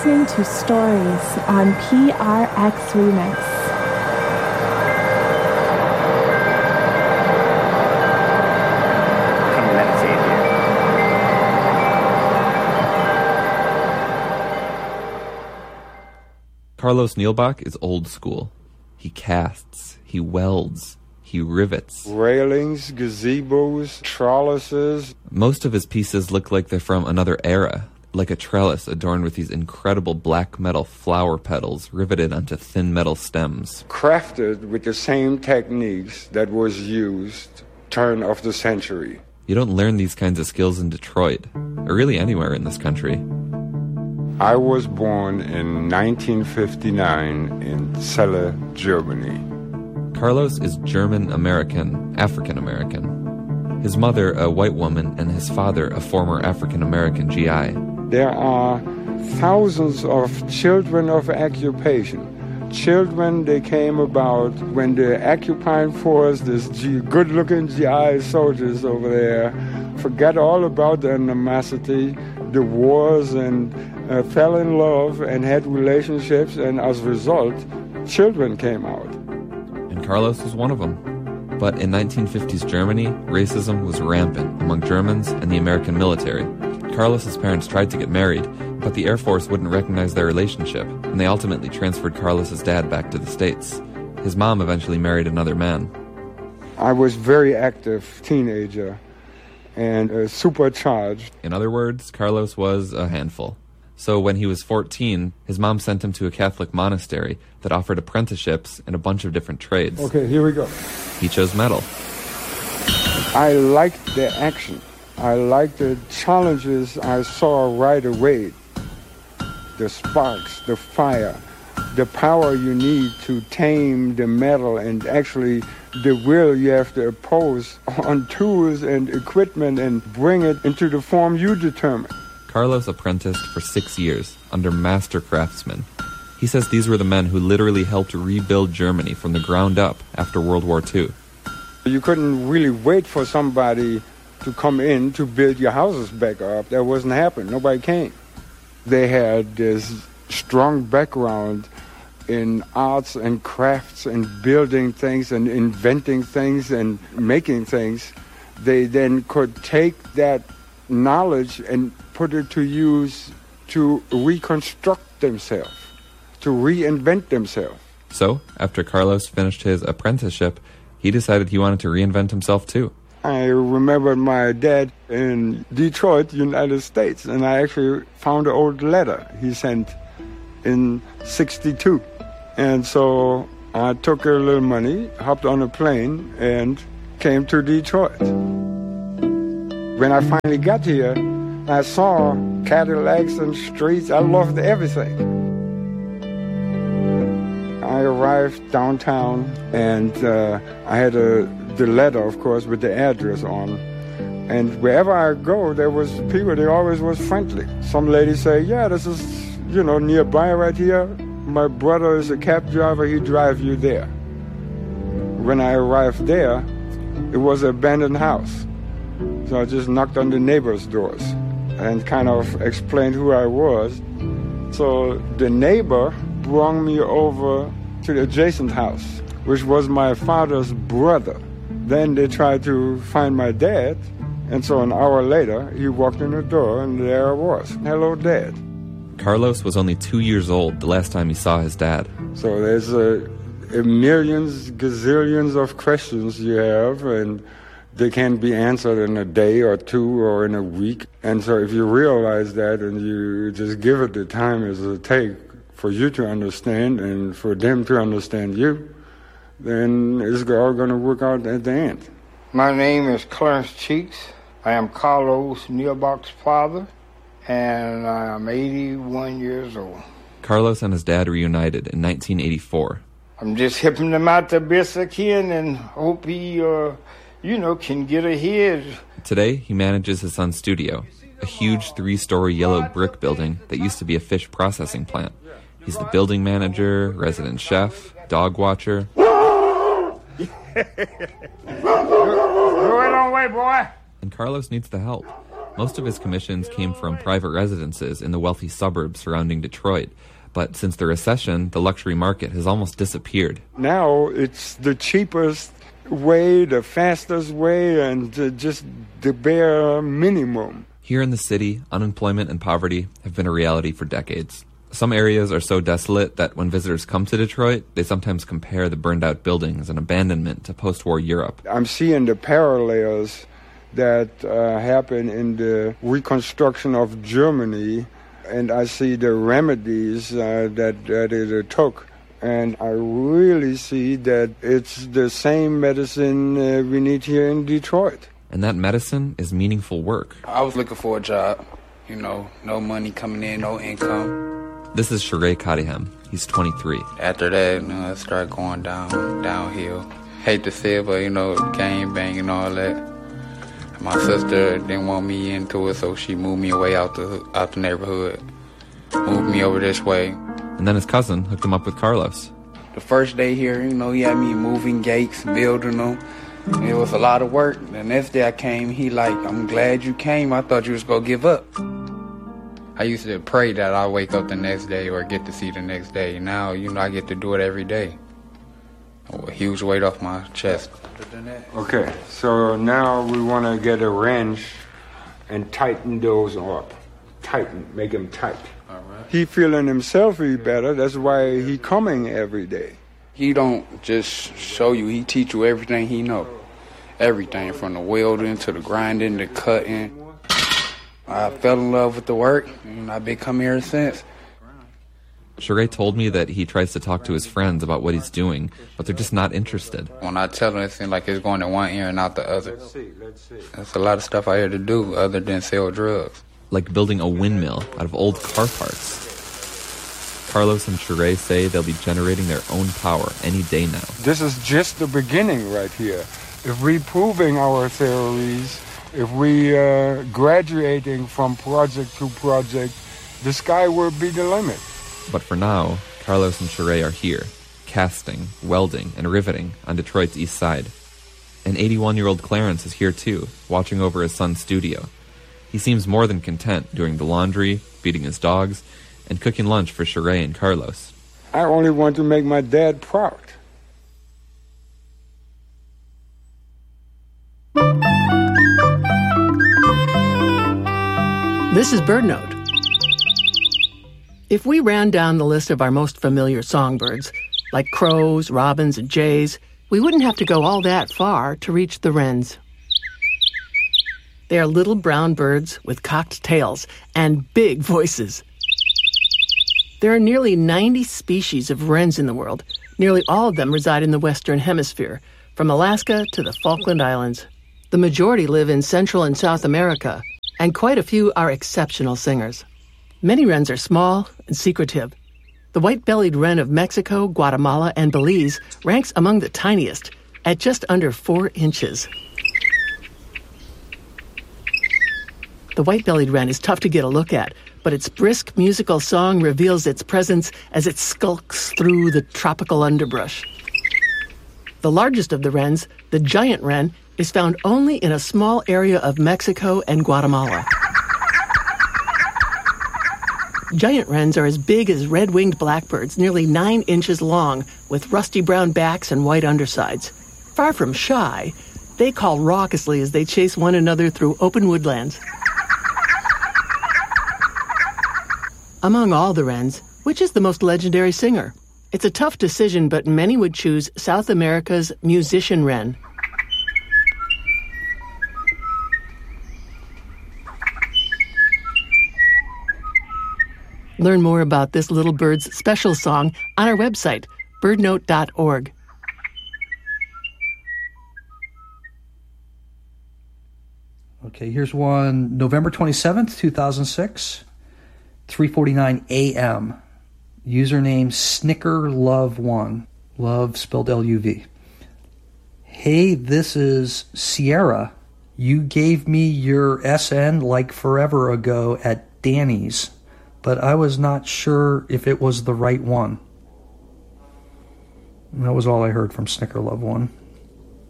listening to Stories on PRX Remix. Come meditate here. Carlos Nielbach is old school. He casts, he welds, he rivets. Railings, gazebos, trellises. Most of his pieces look like they're from another era, like a trellis adorned with these incredible black metal flower petals riveted onto thin metal stems. Crafted with the same techniques that was used turn of the century. You don't learn these kinds of skills in Detroit, or really anywhere in this country. I was born in 1959 in Celle, Germany. Carlos is German-American, African-American. His mother, a white woman, and his father, a former African-American GI. There are thousands of children of occupation. Children, they came about when the occupying force, this good-looking GI soldiers over there, forgot all about the animosity, the wars, and fell in love and had relationships, and as a result, children came out. And Carlos was one of them. But in 1950s Germany, racism was rampant among Germans and the American military. Carlos's parents tried to get married, but the Air Force wouldn't recognize their relationship, and they ultimately transferred Carlos's dad back to the States. His mom eventually married another man. I was very active teenager and supercharged. In other words, Carlos was a handful. So when he was 14, his mom sent him to a Catholic monastery that offered apprenticeships in a bunch of different trades. Okay, here we go. He chose metal. I liked the action. I liked the challenges I saw right away. The sparks, the fire, the power you need to tame the metal, and actually the will you have to oppose on tools and equipment and bring it into the form you determine. Carlos apprenticed for 6 years under master craftsmen. He says these were the men who literally helped rebuild Germany from the ground up after World War II. You couldn't really wait for somebody to come in to build your houses back up. That wasn't happening. Nobody came. They had this strong background in arts and crafts and building things and inventing things and making things. They then could take that knowledge and put it to use to reconstruct themselves, to reinvent themselves. So, after Carlos finished his apprenticeship, he decided he wanted to reinvent himself too. I remember my dad in Detroit, United States, and I actually found an old letter he sent in '62. And so I took a little money, hopped on a plane, and came to Detroit. When I finally got here, I saw Cadillacs and streets. I loved everything. I arrived downtown, and I had the letter, of course, with the address on. And wherever I go, there was people, they always was friendly. Some ladies say, yeah, this is, nearby right here. My brother is a cab driver, he drives you there. When I arrived there, it was an abandoned house. So I just knocked on the neighbors' doors and kind of explained who I was. So the neighbor brought me over to the adjacent house, which was my father's brother. Then they tried to find my dad, and so an hour later, he walked in the door, and there I was. Hello, Dad. Carlos was only 2 years old the last time he saw his dad. So there's a millions, gazillions of questions you have, and they can be answered in a day or two or in a week. And so if you realize that and you just give it the time as it takes for you to understand and for them to understand you, then it's all going to work out at the end. My name is Clarence Cheeks. I am Carlos Nielbach's father, and I am 81 years old. Carlos and his dad reunited in 1984. I'm just helping him out the best I can and hope he, can get ahead. Today, he manages his son's studio, a huge 3-story yellow brick building that used to be a fish processing plant. He's the building manager, resident chef, dog watcher. Go right on way, boy. And Carlos needs the help. Most of his commissions came from private residences in the wealthy suburbs surrounding Detroit, but since the recession, the luxury market has almost disappeared. Now it's the cheapest way, the fastest way, and just the bare minimum. Here in the city, unemployment and poverty have been a reality for decades. Some areas are so desolate that when visitors come to Detroit, they sometimes compare the burned-out buildings and abandonment to post-war Europe. I'm seeing the parallels that happen in the reconstruction of Germany, and I see the remedies that it took. And I really see that it's the same medicine we need here in Detroit. And that medicine is meaningful work. I was looking for a job, no money coming in, no income. This is Sheree Cottingham. He's 23. After that, it started going downhill. Hate to say it, but, gang bang and all that. My sister didn't want me into it, so she moved me away out the neighborhood. Moved me over this way. And then his cousin hooked him up with Carlos. The first day here, he had me moving gates, building them. It was a lot of work. The next day I came, he like, I'm glad you came. I thought you was going to give up. I used to pray that I'll wake up the next day or get to see the next day. Now, I get to do it every day. A huge weight off my chest. Okay, so now we want to get a wrench and tighten those up. Make them tight. All right. He feeling himself be better. That's why he coming every day. He don't just show you. He teach you everything he know. Everything from the welding to the grinding to cutting. I fell in love with the work, and I've been coming here since. Sheree told me that he tries to talk to his friends about what he's doing, but they're just not interested. When I tell them, it seems like it's going in one ear and out the other. Let's see. There's a lot of stuff out here to do other than sell drugs. Like building a windmill out of old car parts. Carlos and Sheree say they'll be generating their own power any day now. This is just the beginning right here. If we proving our theories, if we graduating from project to project, the sky will be the limit. But for now, Carlos and Sheree are here, casting, welding, and riveting on Detroit's east side. And 81-year-old Clarence is here too, watching over his son's studio. He seems more than content doing the laundry, feeding his dogs, and cooking lunch for Sheree and Carlos. I only want to make my dad proud. This is BirdNote. If we ran down the list of our most familiar songbirds, like crows, robins, and jays, we wouldn't have to go all that far to reach the wrens. They are little brown birds with cocked tails and big voices. There are nearly 90 species of wrens in the world. Nearly all of them reside in the Western Hemisphere, from Alaska to the Falkland Islands. The majority live in Central and South America, and quite a few are exceptional singers. Many wrens are small and secretive. The white-bellied wren of Mexico, Guatemala, and Belize ranks among the tiniest, at just under 4 inches. The white-bellied wren is tough to get a look at, but its brisk musical song reveals its presence as it skulks through the tropical underbrush. The largest of the wrens, the giant wren, is found only in a small area of Mexico and Guatemala. Giant wrens are as big as red-winged blackbirds, nearly 9 inches long, with rusty brown backs and white undersides. Far from shy, they call raucously as they chase one another through open woodlands. Among all the wrens, which is the most legendary singer? It's a tough decision, but many would choose South America's musician wren. Learn more about this little bird's special song on our website, birdnote.org. Okay, here's one, November 27th, 2006, 3:49 a.m. Username SnickerLove1. Love spelled L-U-V. Hey, this is Sierra. You gave me your SN like forever ago at Danny's, but I was not sure if it was the right one. And that was all I heard from SnickerLove1.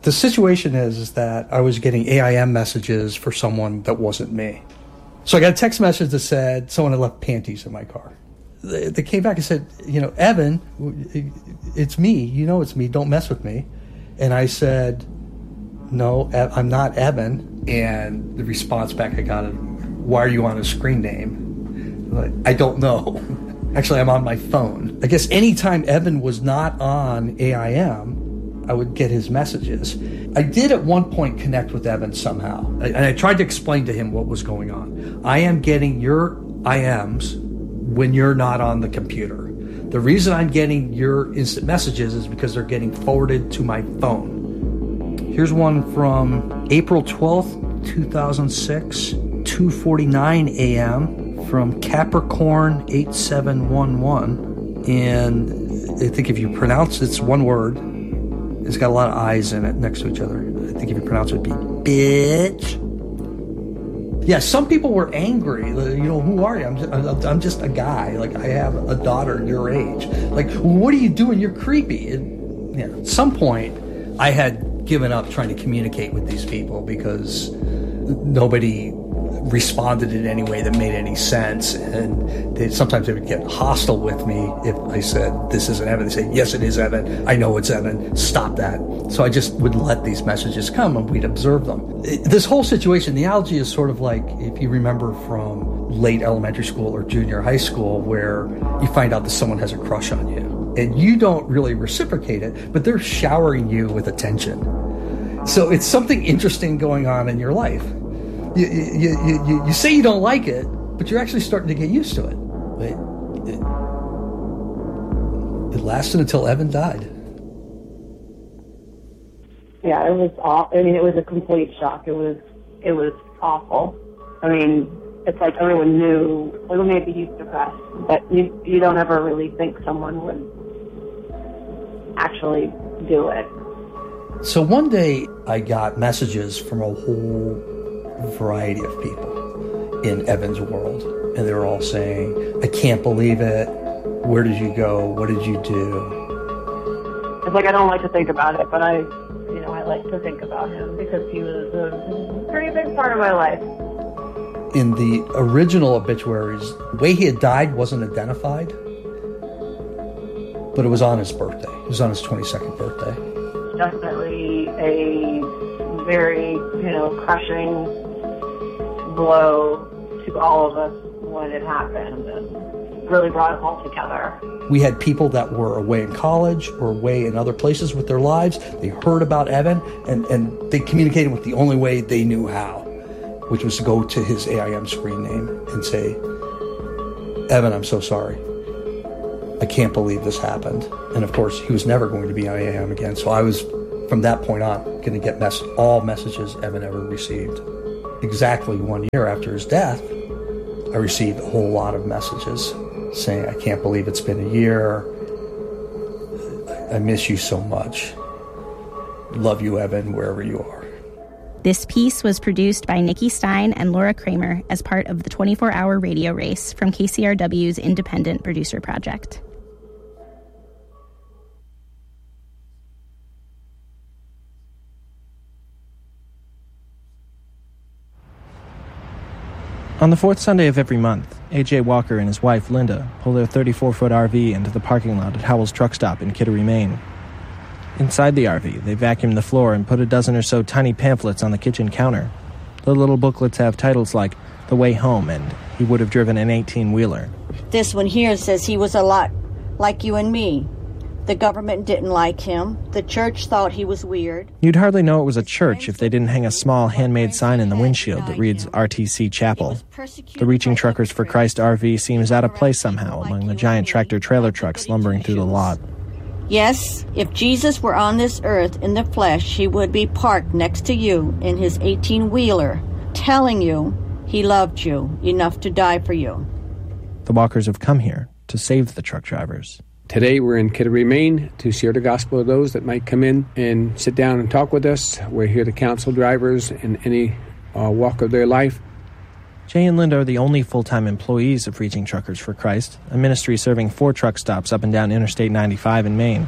The situation is that I was getting AIM messages for someone that wasn't me. So I got a text message that said someone had left panties in my car. They came back and said, Evan, it's me. You know it's me. Don't mess with me. And I said, no, I'm not Evan. And the response back I got, why are you on a screen name? Like, I don't know. Actually, I'm on my phone. I guess anytime Evan was not on AIM, I would get his messages. I did at one point connect with Evan somehow. And I tried to explain to him what was going on. I am getting your IMs when you're not on the computer. The reason I'm getting your instant messages is because they're getting forwarded to my phone. Here's one from April 12th, 2006, 2:49 a.m. from Capricorn 8711. And I think if you pronounce it's one word, it's got a lot of I's in it next to each other. I think if you pronounce it, it'd be bitch. Yeah, some people were angry. Who are you? I'm just a guy. Like, I have a daughter your age. Like, what are you doing? You're creepy. And, at some point, I had given up trying to communicate with these people because nobody responded in any way that made any sense. And sometimes they would get hostile with me if I said, this isn't Evan. They say, yes, it is Evan. I know it's Evan. Stop that. So I just would let these messages come and we'd observe them. This whole situation, the analogy is sort of like, if you remember from late elementary school or junior high school, where you find out that someone has a crush on you and you don't really reciprocate it, but they're showering you with attention. So it's something interesting going on in your life. You say you don't like it, but you're actually starting to get used to it. It lasted until Evan died. Yeah, it was awful. I mean, it was a complete shock. It was awful. I mean, it's like everyone knew, well, maybe he's depressed, but you don't ever really think someone would actually do it. So one day I got messages from a whole variety of people in Evan's world, and they were all saying, I can't believe it. Where did you go? What did you do? It's like I don't like to think about it, but I like to think about him because he was a pretty big part of my life. In the original obituaries, the way he had died wasn't identified, but it was on his birthday. It was on his 22nd birthday. Definitely a very, crushing blow to all of us when it happened, and really brought us all together. We had people that were away in college or away in other places with their lives. They heard about Evan, and they communicated with the only way they knew how, which was to go to his AIM screen name and say, Evan, I'm so sorry. I can't believe this happened. And of course, he was never going to be on AIM again. So I was, from that point on, going to get all messages Evan ever received. Exactly 1 year after his death, I received a whole lot of messages saying, I can't believe it's been a year. I miss you so much. Love you, Evan, wherever you are. This piece was produced by Nikki Stein and Laura Kramer as part of the 24-hour radio race from KCRW's Independent Producer Project. On the fourth Sunday of every month, A.J. Walker and his wife, Linda, pull their 34-foot RV into the parking lot at Howell's Truck Stop in Kittery, Maine. Inside the RV, they vacuum the floor and put a dozen or so tiny pamphlets on the kitchen counter. The little booklets have titles like The Way Home and He Would Have Driven an 18-Wheeler. This one here says he was a lot like you and me. The government didn't like him. The church thought he was weird. You'd hardly know it was a church if they didn't hang a small handmade sign in the windshield that reads RTC Chapel. The Reaching Truckers for Christ RV seems out of place somehow among the giant tractor-trailer trucks lumbering through the lot. Yes, if Jesus were on this earth in the flesh, he would be parked next to you in his 18-wheeler, telling you he loved you enough to die for you. The Walkers have come here to save the truck drivers. Today we're in Kittery, Maine to share the gospel of those that might come in and sit down and talk with us. We're here to counsel drivers in any walk of their life. Jay and Linda are the only full-time employees of Reaching Truckers for Christ, a ministry serving 4 truck stops up and down Interstate 95 in Maine.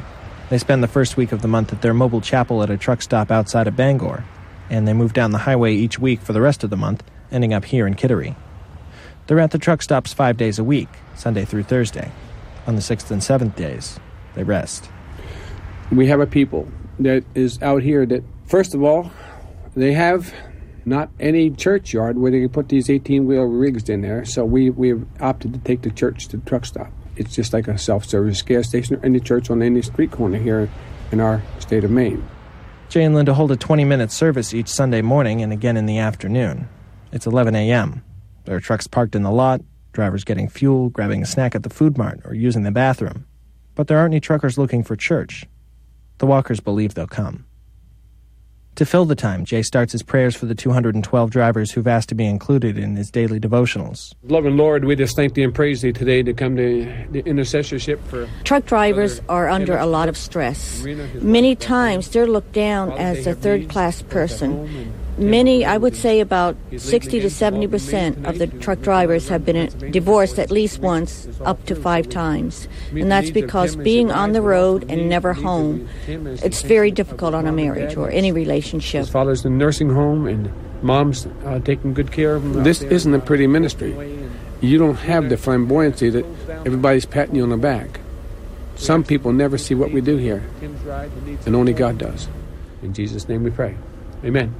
They spend the first week of the month at their mobile chapel at a truck stop outside of Bangor, and they move down the highway each week for the rest of the month, ending up here in Kittery. They're at the truck stops 5 days a week, Sunday through Thursday. On the 6th and 7th days, they rest. We have a people that is out here that, first of all, they have not any churchyard where they can put these 18-wheel rigs in there, so we've opted to take the church to the truck stop. It's just like a self-service gas station or any church on any street corner here in our state of Maine. Jay and Linda hold a 20-minute service each Sunday morning and again in the afternoon. It's 11 a.m. There are trucks parked in the lot, drivers getting fuel, grabbing a snack at the food mart, or using the bathroom. But there aren't any truckers looking for church. The Walkers believe they'll come. To fill the time, Jay starts his prayers for the 212 drivers who've asked to be included in his daily devotionals. Loving Lord, we just thank Thee and praise Thee today to come to the intercessorship for... Truck drivers are under a lot of stress. Many times they're looked down as a third-class person. Many, I would say about 60 to 70% of the truck drivers have been divorced at least once, up to 5 times. And that's because being on the road and never home, it's very difficult on a marriage or any relationship. His father's in a nursing home and mom's taking good care of him. This isn't a pretty ministry. You don't have the flamboyancy that everybody's patting you on the back. Some people never see what we do here, and only God does. In Jesus' name we pray. Amen.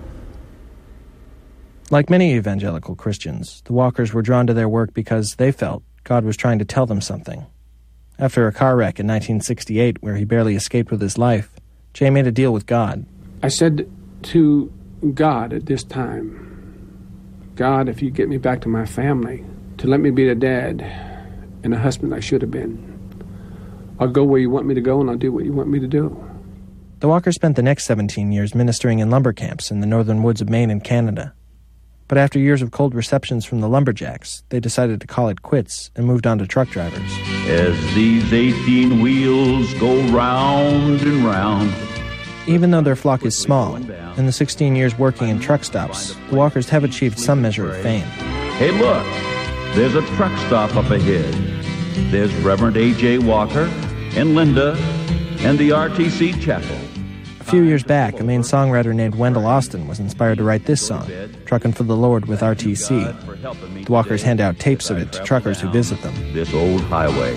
Like many evangelical Christians, the Walkers were drawn to their work because they felt God was trying to tell them something. After a car wreck in 1968 where he barely escaped with his life, Jay made a deal with God. I said to God at this time, God, if you get me back to my family, to let me be the dad and the husband I should have been, I'll go where you want me to go and I'll do what you want me to do. The Walkers spent the next 17 years ministering in lumber camps in the northern woods of Maine and Canada. But after years of cold receptions from the lumberjacks, they decided to call it quits and moved on to truck drivers. As these 18 wheels go round and round. Even though their flock is small, in the 16 years working in truck stops, the Walkers have achieved some measure of fame. Hey, look, there's a truck stop up ahead. There's Reverend A.J. Walker and Linda and the RTC Chapel. A few years back, a Maine songwriter named Wendell Austin was inspired to write this song, Truckin' for the Lord with RTC. The Walkers hand out tapes of it to truckers who visit them. This old highway.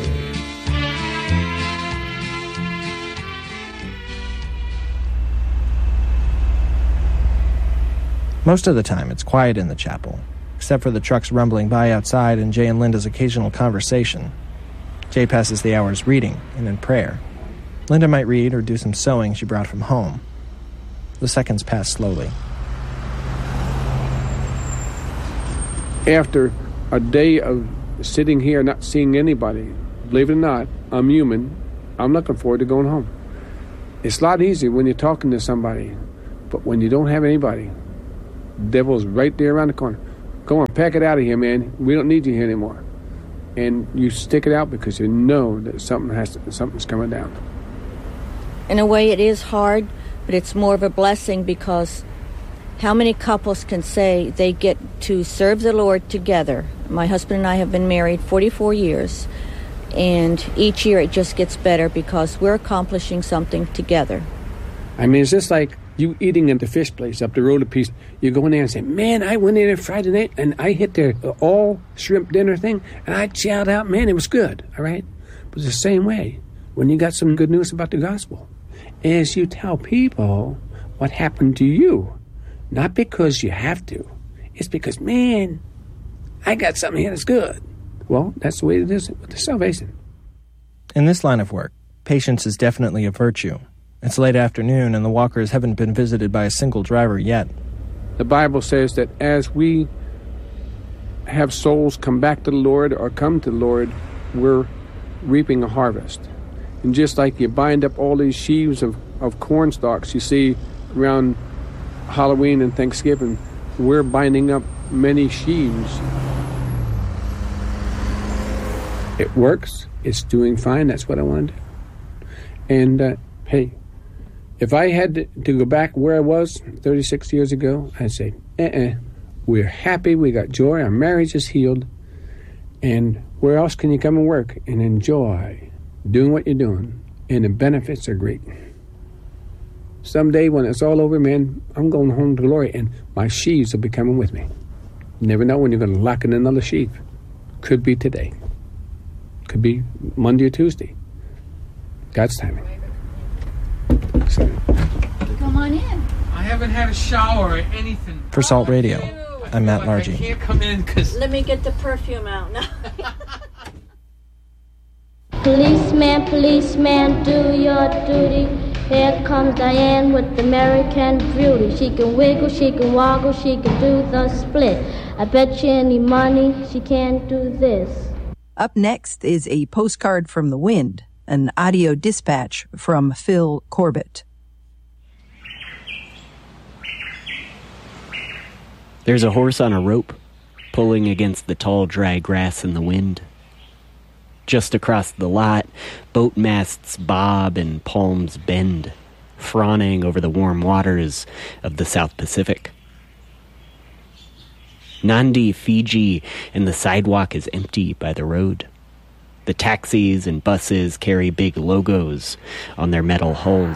Most of the time, it's quiet in the chapel, except for the trucks rumbling by outside and Jay and Linda's occasional conversation. Jay passes the hours reading and in prayer. Linda might read or do some sewing she brought from home. The seconds pass slowly. After a day of sitting here not seeing anybody, believe it or not, I'm human, I'm looking forward to going home. It's a lot easier when you're talking to somebody, but when you don't have anybody, the devil's right there around the corner. Go on, pack it out of here, man. We don't need you here anymore. And you stick it out because you know that something's coming down. In a way, it is hard, but it's more of a blessing because how many couples can say they get to serve the Lord together? My husband and I have been married 44 years, and each year it just gets better because we're accomplishing something together. I mean, it's just like you eating at the fish place up the road a piece. You go in there and say, man, I went in there Friday night, and I hit their all-shrimp dinner thing, and I chowed out, man, it was good, all right? But it's the same way when you got some good news about the gospel. As you tell people what happened to you, not because you have to. It's because, man, I got something here that's good. Well, that's the way it is with the salvation. In this line of work, patience is definitely a virtue. It's late afternoon, and the Walkers haven't been visited by a single driver yet. The Bible says that as we have souls come back to the Lord or come to the Lord, we're reaping a harvest. And just like you bind up all these sheaves of corn stalks you see around Halloween and Thanksgiving, we're binding up many sheaves. It works. It's doing fine. That's what I want to do. And, hey, if I had to go back where I was 36 years ago, I'd say, we're happy, we got joy, our marriage is healed, and where else can you come and work and enjoy doing what you're doing and the benefits are great. Someday when it's all over, man, I'm going home to glory, and my sheaves will be coming with me. You never know when you're going to lock in another sheaf. Could be today. Could be Monday or Tuesday. God's timing. So. Come on in. I haven't had a shower or anything. For Salt Radio, I'm Matt Largy. I can't come in because... Let me get the perfume out now. Policeman, policeman, do your duty. Here comes Diane with American Beauty. She can wiggle, she can woggle, she can do the split. I bet you any money she can't do this. Up next is a postcard from the wind, an audio dispatch from Phil Corbett. There's a horse on a rope, pulling against the tall, dry grass in the wind. Just across the lot, boat masts bob and palms bend, fawning over the warm waters of the South Pacific. Nandi, Fiji, and the sidewalk is empty by the road. The taxis and buses carry big logos on their metal hulls.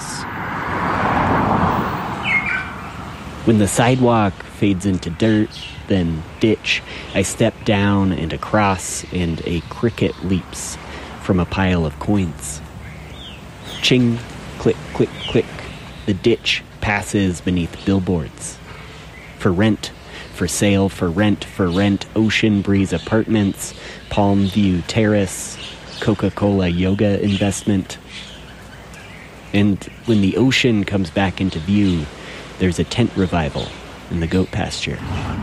When the sidewalk fades into dirt, then ditch, I step down and across, and a cricket leaps from a pile of coins. Ching, click, click, click. The ditch passes beneath billboards. For rent, for sale, for rent, Ocean Breeze Apartments, Palm View Terrace, Coca-Cola Yoga Investment. And when the ocean comes back into view, there's a tent revival in the goat pasture.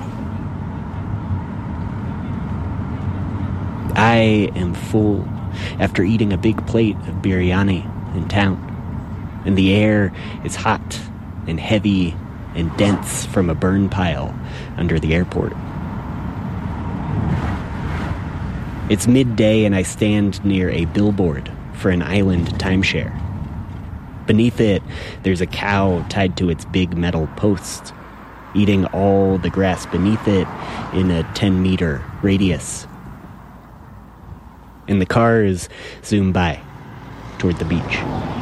I am full after eating a big plate of biryani in town, and the air is hot and heavy and dense from a burn pile under the airport. It's midday and I stand near a billboard for an island timeshare. Beneath it, there's a cow tied to its big metal post, eating all the grass beneath it in a 10-meter radius. And the cars zoom by toward the beach.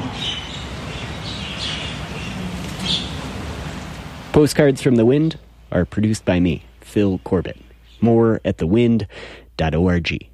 Postcards from the Wind are produced by me, Phil Corbett. More at thewind.org.